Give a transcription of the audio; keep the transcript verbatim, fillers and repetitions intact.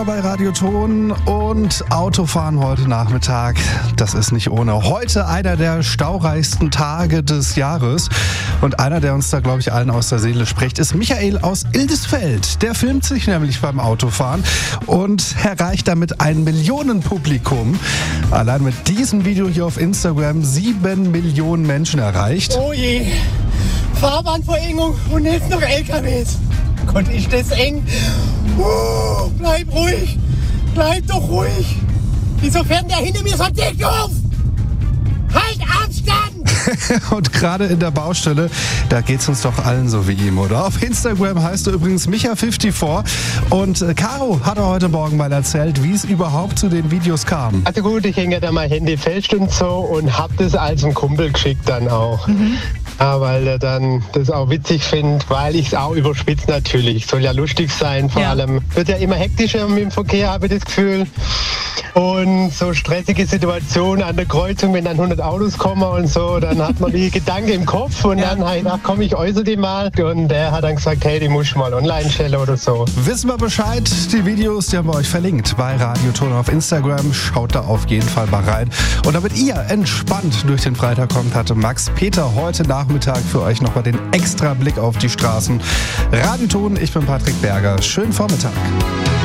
Bei Radioton und Autofahren heute Nachmittag, das ist nicht ohne. Heute einer der staureichsten Tage des Jahres und einer, der uns da, glaube ich, allen aus der Seele spricht, ist Michael aus Ildesfeld. Der filmt sich nämlich beim Autofahren und erreicht damit ein Millionenpublikum. Allein mit diesem Video hier auf Instagram sieben Millionen Menschen erreicht. Oh je, Fahrbahnverengung und jetzt noch L K Ws. Gott, ist das eng. Uh, bleib ruhig, bleib doch ruhig. Wieso fährt der hinter mir so dick auf? Halt Abstand! Und gerade in der Baustelle, da geht's uns doch allen so wie ihm, oder? Auf Instagram heißt du übrigens Micha vierundfünfzig und äh, Caro hat er heute Morgen mal erzählt, wie es überhaupt zu den Videos kam. Also gut, ich hänge da mein Handy fest und so und hab das als ein Kumpel geschickt dann auch. Mhm. Ja, weil er dann das auch witzig findet, weil ich es auch überspitze natürlich. Soll ja lustig sein, vor ja. allem. Wird ja immer hektischer mit dem Verkehr, habe ich das Gefühl. Und so stressige Situationen an der Kreuzung, wenn dann hundert Autos kommen und so, dann hat man die Gedanken im Kopf und ja. dann habe ich gedacht, komm, ich äußere die mal. Und der hat dann gesagt, hey, die musst du mal online stellen oder so. Wissen wir Bescheid, die Videos, die haben wir euch verlinkt bei Radioton auf Instagram. Schaut da auf jeden Fall mal rein. Und damit ihr entspannt durch den Freitag kommt, hatte Max Peter heute Nachmittag für euch nochmal den extra Blick auf die Straßen. Radioton, ich bin Patrick Berger. Schönen Vormittag.